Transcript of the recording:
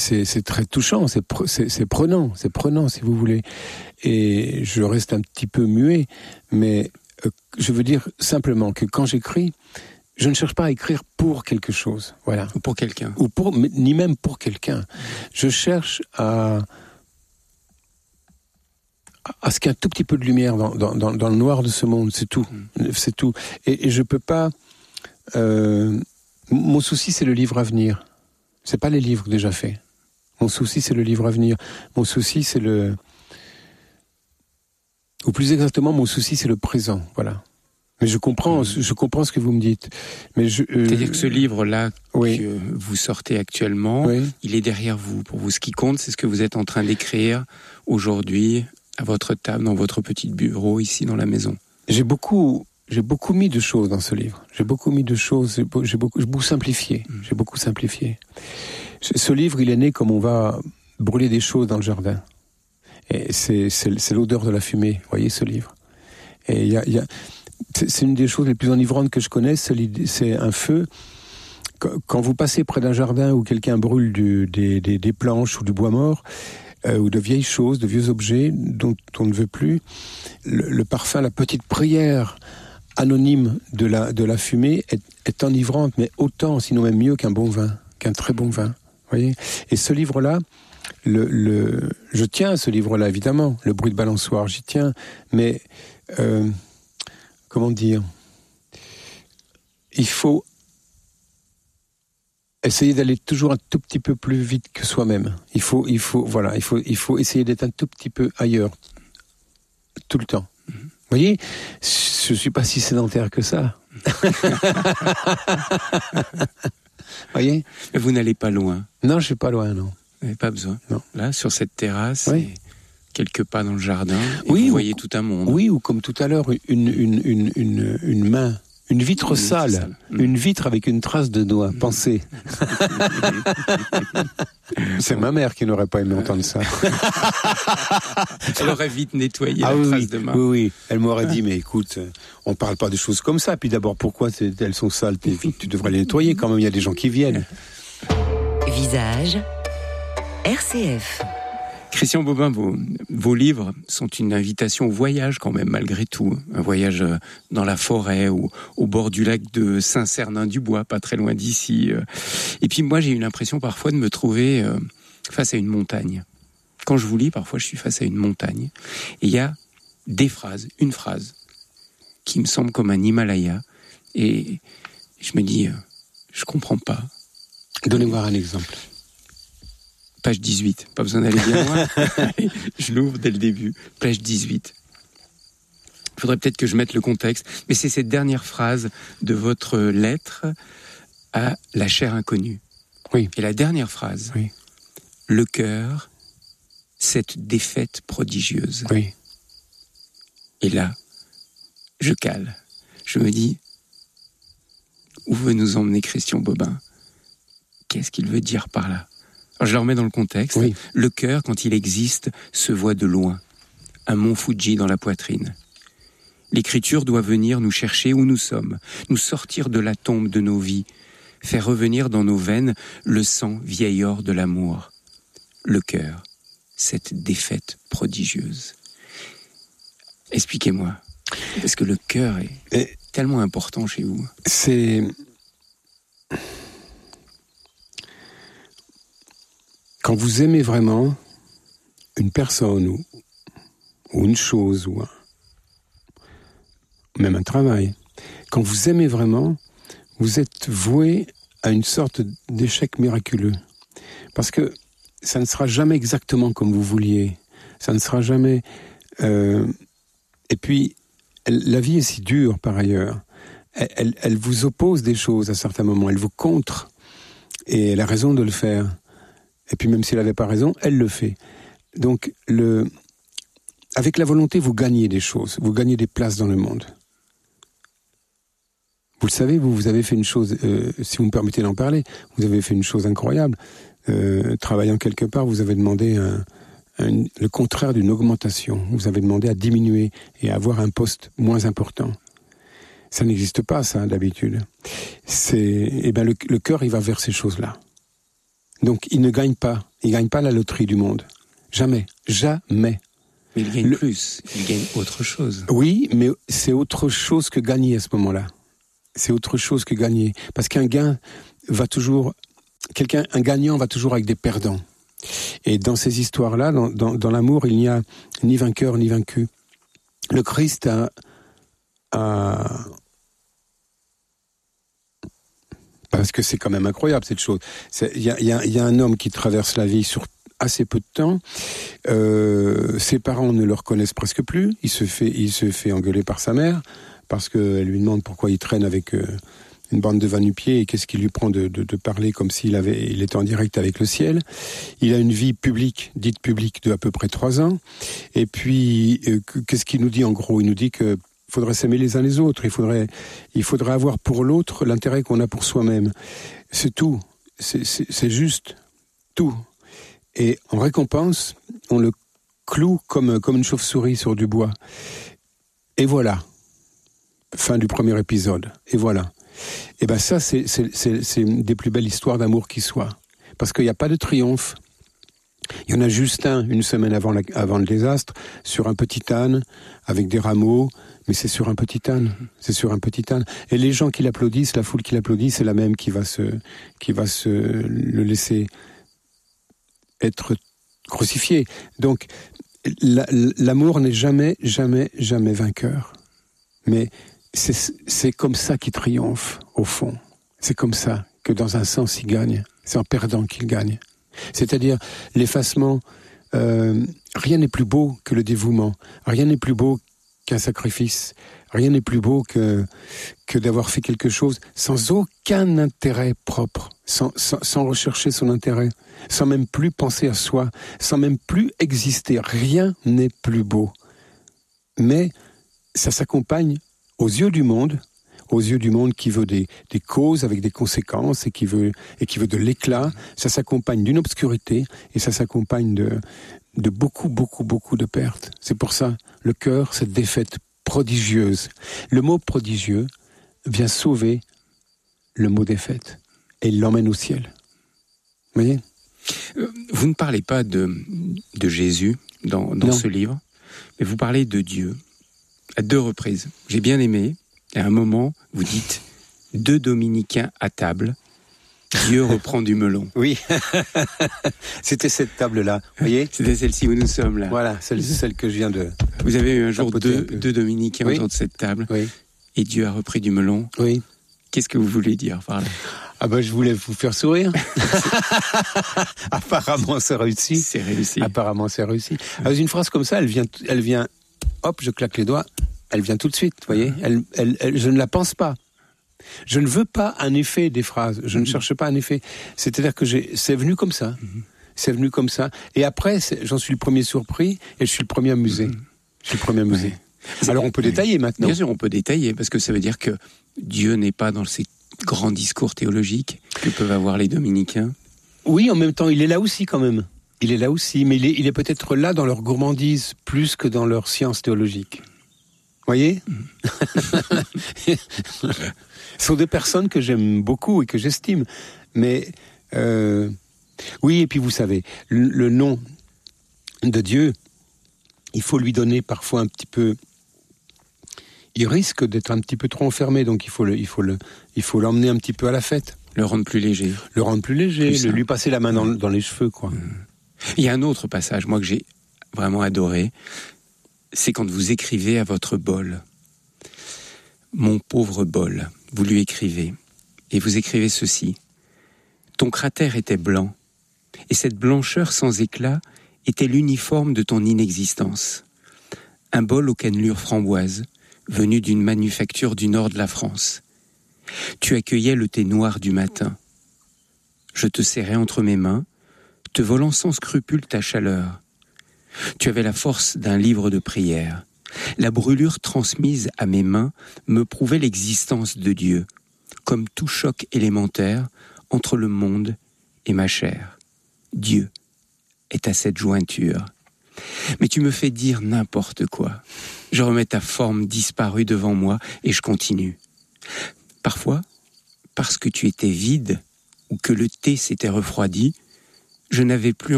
C'est très touchant, c'est prenant si vous voulez. Et je reste un petit peu muet, mais je veux dire simplement que quand j'écris, je ne cherche pas à écrire pour quelque chose, voilà. Ou pour quelqu'un. Ni même pour quelqu'un. Je cherche à ce qu'il y ait un tout petit peu de lumière dans le noir de ce monde, c'est tout. C'est tout. Et je peux pas... mon souci, c'est le livre à venir. C'est pas les livres déjà faits. Mon souci, c'est le livre à venir. Mon souci, c'est le... Ou plus exactement, mon souci, c'est le présent, voilà. Mais je comprends ce que vous me dites. Mais c'est-à-dire que ce livre-là oui. que vous sortez actuellement, oui. Il est derrière vous. Pour vous, ce qui compte, c'est ce que vous êtes en train d'écrire aujourd'hui, à votre table, dans votre petit bureau, ici, dans la maison. J'ai beaucoup mis de choses dans ce livre. J'ai beaucoup simplifié. J'ai beaucoup simplifié. Ce livre, il est né comme on va brûler des choses dans le jardin. Et c'est l'odeur de la fumée, vous voyez, ce livre. Et c'est une des choses les plus enivrantes que je connaisse, c'est un feu. Quand vous passez près d'un jardin où quelqu'un brûle des planches ou du bois mort, ou de vieilles choses, de vieux objets dont on ne veut plus, le parfum, la petite prière anonyme de la fumée est enivrante, mais autant, sinon même mieux qu'un bon vin, qu'un très bon vin. Voyez. Et ce livre-là, je tiens à ce livre-là, évidemment, Le bruit de balançoire, j'y tiens, mais comment dire, il faut essayer d'aller toujours un tout petit peu plus vite que soi-même. Il faut essayer d'être un tout petit peu ailleurs, tout le temps. Vous voyez, je suis pas si sédentaire que ça. Voyez. Mais vous n'allez pas loin. Non, je suis pas loin, non. Vous n'avez pas besoin. Non. Là, sur cette terrasse, oui. Et quelques pas dans le jardin, et oui, vous voyez tout un monde. Oui, ou comme tout à l'heure, une main. Une vitre sale. Une vitre avec une trace de doigt. Pensez. C'est ma mère qui n'aurait pas aimé entendre ça. Elle aurait vite nettoyé la trace de main. Oui. Elle m'aurait dit, mais écoute, on parle pas de choses comme ça. Puis d'abord, pourquoi elles sont sales, tes vitres? Tu devrais les nettoyer quand même, il y a des gens qui viennent. Visage RCF. Christian Bobin, vos livres sont une invitation au voyage quand même, malgré tout. Un voyage dans la forêt ou au bord du lac de Saint-Cernin-du-Bois, pas très loin d'ici. Et puis moi, j'ai eu l'impression parfois de me trouver face à une montagne. Quand je vous lis, parfois, je suis face à une montagne. Et il y a une phrase, qui me semble comme un Himalaya. Et je me dis, je comprends pas. Donnez-moi un exemple. Page 18, pas besoin d'aller bien loin. Je l'ouvre dès le début. Page 18. Il faudrait peut-être que je mette le contexte, mais c'est cette dernière phrase de votre lettre à la chère inconnue. Oui. Et la dernière phrase, oui. Le cœur, cette défaite prodigieuse. Oui. Et là, je cale. Je me dis, où veut nous emmener Christian Bobin? Qu'est-ce qu'il veut dire par là? Alors je le remets dans le contexte. Oui. Le cœur, quand il existe, se voit de loin. Un mont Fuji dans la poitrine. L'écriture doit venir nous chercher où nous sommes, nous sortir de la tombe de nos vies, faire revenir dans nos veines le sang vieil or de l'amour. Le cœur, cette défaite prodigieuse. Expliquez-moi, parce que le cœur est tellement important chez vous. C'est... Quand vous aimez vraiment une personne ou une chose ou même un travail, quand vous aimez vraiment, vous êtes voué à une sorte d'échec miraculeux. Parce que ça ne sera jamais exactement comme vous vouliez. Ça ne sera jamais... Et puis, la vie est si dure par ailleurs. Elle vous oppose des choses à certains moments. Elle vous contre. Et elle a raison de le faire. Et puis même si elle n'avait pas raison, elle le fait. Donc, avec la volonté, vous gagnez des choses. Vous gagnez des places dans le monde. Vous le savez, vous avez fait une chose, si vous me permettez d'en parler, vous avez fait une chose incroyable. Travaillant quelque part, vous avez demandé le contraire d'une augmentation. Vous avez demandé à diminuer et à avoir un poste moins important. Ça n'existe pas, ça, d'habitude. Le cœur, il va vers ces choses-là. Donc, il ne gagne pas. Il gagne pas la loterie du monde. Jamais. Jamais. Mais il gagne plus. Il gagne autre chose. Oui, mais c'est autre chose que gagner à ce moment-là. C'est autre chose que gagner. Parce qu'un gain va toujours... un gagnant va toujours avec des perdants. Et dans ces histoires-là, dans l'amour, il n'y a ni vainqueur ni vaincu. Le Christ parce que c'est quand même incroyable cette chose. Il y a un homme qui traverse la vie sur assez peu de temps. Ses parents ne le reconnaissent presque plus. Il se fait engueuler par sa mère parce qu'elle lui demande pourquoi il traîne avec une bande de va-nu-pieds et qu'est-ce qui lui prend de parler comme s'il était en direct avec le ciel. Il a une vie publique, dite publique, de à peu près 3 ans. Et puis, qu'est-ce qu'il nous dit en gros ? Il nous dit que faudrait s'aimer les uns les autres. Il faudrait avoir pour l'autre l'intérêt qu'on a pour soi-même. C'est tout. C'est juste tout. Et en récompense, on le cloue comme une chauve-souris sur du bois. Et voilà. Fin du premier épisode. Et voilà. Et ben ça, c'est une des plus belles histoires d'amour qui soit. Parce qu'il n'y a pas de triomphe. Il y en a juste un, une semaine avant le désastre, sur un petit âne, avec des rameaux, mais c'est sur un petit âne. C'est sur un petit âne. Et les gens qui l'applaudissent, la foule qui l'applaudit, c'est la même qui va se le laisser être crucifié. Donc, l'amour n'est jamais, jamais, jamais vainqueur. Mais c'est comme ça qu'il triomphe, au fond. C'est comme ça que, dans un sens, il gagne. C'est en perdant qu'il gagne. C'est-à-dire, l'effacement, rien n'est plus beau que le dévouement. Rien n'est plus beau qu'un sacrifice. Rien n'est plus beau que d'avoir fait quelque chose sans aucun intérêt propre, sans rechercher son intérêt, sans même plus penser à soi, sans même plus exister. Rien n'est plus beau. Mais ça s'accompagne aux yeux du monde qui veut des causes avec des conséquences et qui veut de l'éclat. Ça s'accompagne d'une obscurité et ça s'accompagne de beaucoup, beaucoup, beaucoup de pertes. C'est pour ça, le cœur, cette défaite prodigieuse. Le mot prodigieux vient sauver le mot défaite et il l'emmène au ciel. Vous voyez ? Vous ne parlez pas de Jésus dans ce livre, mais vous parlez de Dieu à 2 reprises. J'ai bien aimé. À un moment, vous dites 2 dominicains à table. Dieu reprend du melon. Oui, c'était cette table-là, vous voyez ? C'était celle-ci où nous sommes là. Voilà, celle que je viens de... Vous avez eu un jour 2 dominicains autour de cette table, et Dieu a repris du melon. Oui. Qu'est-ce que vous voulez dire par là ? Ah ben, je voulais vous faire sourire. Apparemment, c'est réussi. C'est réussi. Apparemment, c'est réussi. Alors, une phrase comme ça, elle vient, hop, je claque les doigts, elle vient tout de suite, vous voyez ? Je ne la pense pas. Je ne veux pas un effet des phrases. Je ne cherche pas un effet. C'est-à-dire que c'est venu comme ça. C'est venu comme ça. Et après, j'en suis le premier surpris et je suis le premier amusé. Je suis le premier amusé. Ouais. Alors on peut détailler maintenant. Bien sûr, on peut détailler parce que ça veut dire que Dieu n'est pas dans ces grands discours théologiques que peuvent avoir les dominicains. Oui, en même temps, il est là aussi quand même. Il est là aussi, mais il est peut-être là dans leur gourmandise plus que dans leur science théologique. Vous voyez ? Ce sont des personnes que j'aime beaucoup et que j'estime. Mais, oui, et puis vous savez, le nom de Dieu, il faut lui donner parfois un petit peu... Il risque d'être un petit peu trop enfermé, donc il faut l'emmener un petit peu à la fête. Le rendre plus léger. Le rendre plus léger, lui passer la main dans les cheveux, quoi. Il y a un autre passage, moi, que j'ai vraiment adoré. C'est quand vous écrivez à votre bol. Mon pauvre bol, vous lui écrivez. Et vous écrivez ceci. Ton cratère était blanc, et cette blancheur sans éclat était l'uniforme de ton inexistence. Un bol aux cannelures framboises, venu d'une manufacture du nord de la France. Tu accueillais le thé noir du matin. Je te serrais entre mes mains, te volant sans scrupule ta chaleur. Tu avais la force d'un livre de prière. La brûlure transmise à mes mains me prouvait l'existence de Dieu, comme tout choc élémentaire entre le monde et ma chair. Dieu est à cette jointure. Mais tu me fais dire n'importe quoi. Je remets ta forme disparue devant moi et je continue. Parfois, parce que tu étais vide ou que le thé s'était refroidi, je n'avais plus